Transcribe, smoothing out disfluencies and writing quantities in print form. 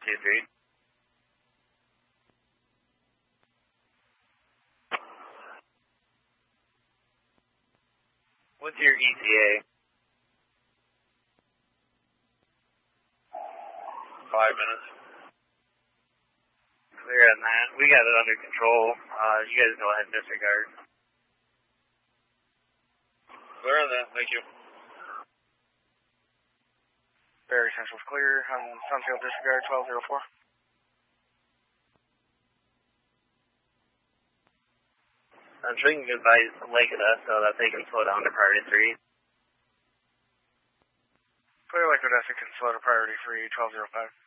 23. What's your ETA? 5 minutes. Clear on that. We got it under control. You guys go ahead and disregard. Clear on that. Thank you. Barry Central's clear. Sunfield disregard 1204. I'm sure you can advise Lakota so that they can slow down to priority 3. Clear Lake Odessa can slow to priority 3, 1205.